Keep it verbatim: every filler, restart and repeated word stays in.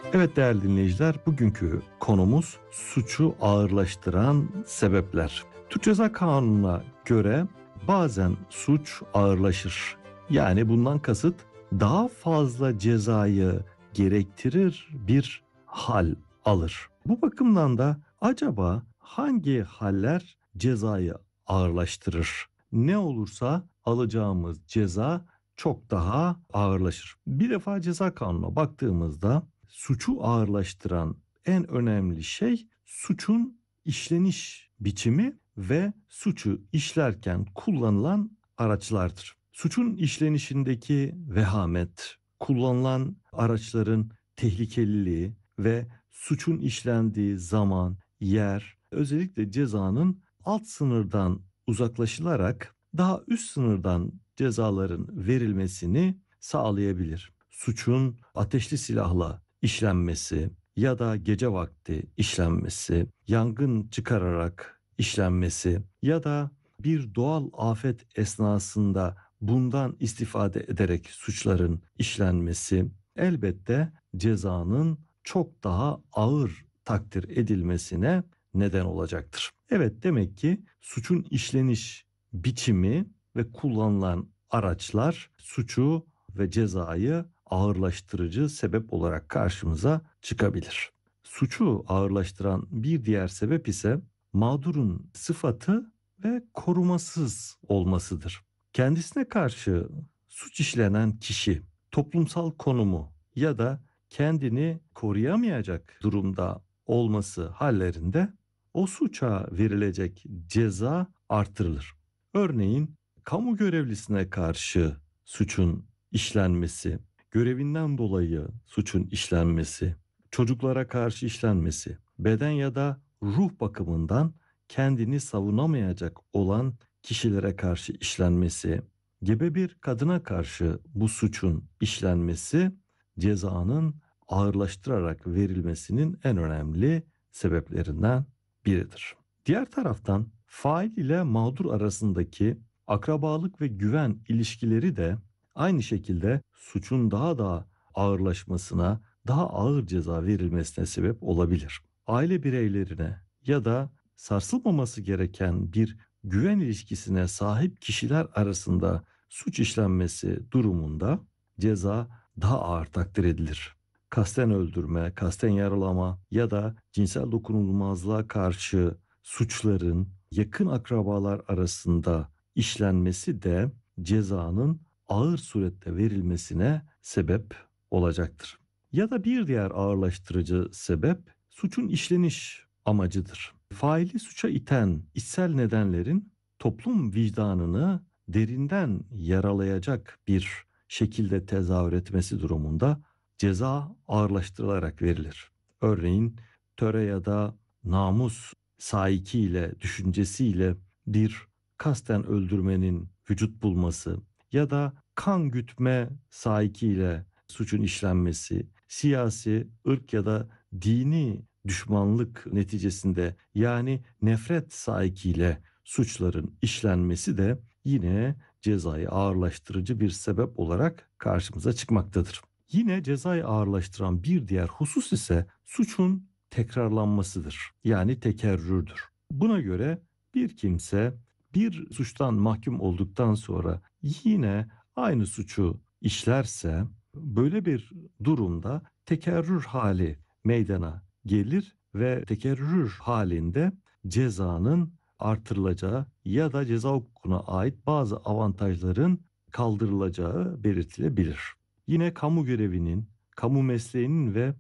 Evet değerli dinleyiciler, bugünkü konumuz suçu ağırlaştıran sebepler. Türk Ceza Kanunu'na göre bazen suç ağırlaşır. Yani bundan kasıt daha fazla cezayı gerektirir bir hal alır. Bu bakımdan da acaba hangi haller cezayı ağırlaştırır? Ne olursa alacağımız ceza çok daha ağırlaşır. Bir defa ceza kanununa baktığımızda suçu ağırlaştıran en önemli şey suçun işleniş biçimi ve suçu işlerken kullanılan araçlardır. Suçun işlenişindeki vehamet, kullanılan araçların tehlikeliliği ve suçun işlendiği zaman, yer, özellikle cezanın alt sınırdan uzaklaşılarak daha üst sınırdan cezaların verilmesini sağlayabilir. Suçun ateşli silahla işlenmesi ya da gece vakti işlenmesi, yangın çıkararak işlenmesi ya da bir doğal afet esnasında bundan istifade ederek suçların işlenmesi elbette cezanın çok daha ağır takdir edilmesine neden olacaktır. Evet, demek ki suçun işleniş biçimi ve kullanılan araçlar suçu ve cezayı ağırlaştırıcı sebep olarak karşımıza çıkabilir. Suçu ağırlaştıran bir diğer sebep ise mağdurun sıfatı ve korumasız olmasıdır. Kendisine karşı suç işlenen kişi toplumsal konumu ya da kendini koruyamayacak durumda olması hallerinde o suça verilecek ceza artırılır. Örneğin kamu görevlisine karşı suçun işlenmesi, görevinden dolayı suçun işlenmesi, çocuklara karşı işlenmesi, beden ya da ruh bakımından kendini savunamayacak olan kişilere karşı işlenmesi, gebe bir kadına karşı bu suçun işlenmesi cezanın ağırlaştırarak verilmesinin en önemli sebeplerinden biridir. Diğer taraftan fail ile mağdur arasındaki akrabalık ve güven ilişkileri de aynı şekilde suçun daha da ağırlaşmasına, daha ağır ceza verilmesine sebep olabilir. Aile bireylerine ya da sarsılmaması gereken bir güven ilişkisine sahip kişiler arasında suç işlenmesi durumunda ceza daha ağır takdir edilir. Kasten öldürme, kasten yaralama ya da cinsel dokunulmazlığa karşı suçların yakın akrabalar arasında işlenmesi de cezanın ağır surette verilmesine sebep olacaktır. Ya da bir diğer ağırlaştırıcı sebep suçun işleniş amacıdır. Faili suça iten içsel nedenlerin toplum vicdanını derinden yaralayacak bir şekilde tezahür etmesi durumunda ceza ağırlaştırılarak verilir. Örneğin töre ya da namus saikiyle, düşüncesiyle bir kasten öldürmenin vücut bulması ya da kan gütme saikiyle suçun işlenmesi, siyasi, ırk ya da dini düşmanlık neticesinde yani nefret saikiyle suçların işlenmesi de yine cezayı ağırlaştırıcı bir sebep olarak karşımıza çıkmaktadır. Yine cezayı ağırlaştıran bir diğer husus ise suçun tekrarlanmasıdır. Yani tekerrürdür. Buna göre bir kimse bir suçtan mahkum olduktan sonra yine aynı suçu işlerse böyle bir durumda tekerrür hali meydana gelir ve tekerrür halinde cezanın artırılacağı ya da ceza hukukuna ait bazı avantajların kaldırılacağı belirtilebilir. Yine kamu görevinin, kamu mesleğinin ve